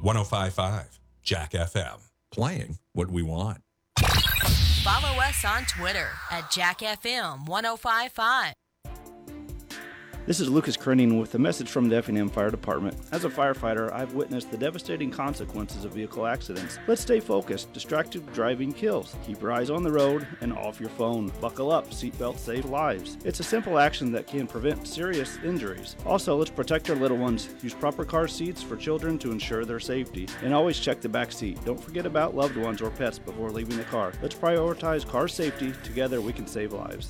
105.5 Jack FM. Playing what we want. Follow us on Twitter at JackFM1055. This is Lucas Krenning with a message from the Effingham Fire Department. As a firefighter, I've witnessed the devastating consequences of vehicle accidents. Let's stay focused. Distracted driving kills. Keep your eyes on the road and off your phone. Buckle up. Seatbelts save lives. It's a simple action that can prevent serious injuries. Also, let's protect our little ones. Use proper car seats for children to ensure their safety. And always check the back seat. Don't forget about loved ones or pets before leaving the car. Let's prioritize car safety. Together we can save lives.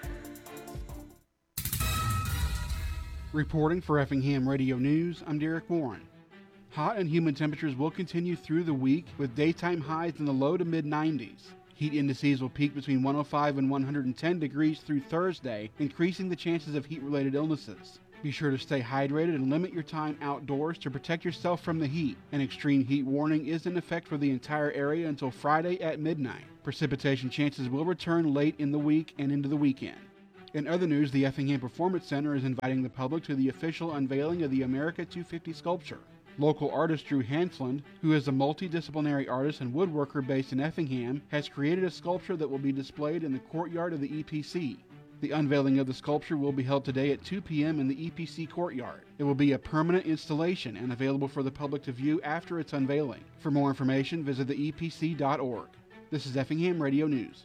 Reporting for Effingham Radio News, I'm Derek Warren. Hot and humid temperatures will continue through the week with daytime highs in the low to mid-90s. Heat indices will peak between 105 and 110 degrees through Thursday, increasing the chances of heat-related illnesses. Be sure to stay hydrated and limit your time outdoors to protect yourself from the heat. An extreme heat warning is in effect for the entire area until Friday at midnight. Precipitation chances will return late in the week and into the weekend. In other news, the Effingham Performance Center is inviting the public to the official unveiling of the America 250 sculpture. Local artist Drew Hansland, who is a multidisciplinary artist and woodworker based in Effingham, has created a sculpture that will be displayed in the courtyard of the EPC. The unveiling of the sculpture will be held today at 2 p.m. in the EPC courtyard. It will be a permanent installation and available for the public to view after its unveiling. For more information, visit theepc.org. This is Effingham Radio News.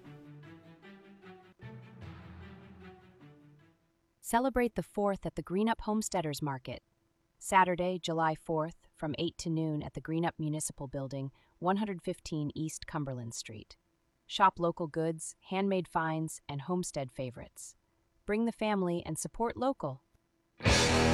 Celebrate the 4th at the Greenup Homesteaders Market. Saturday, July 4th, from 8 to noon at the Greenup Municipal Building, 115 East Cumberland Street. Shop local goods, handmade finds, and homestead favorites. Bring the family and support local.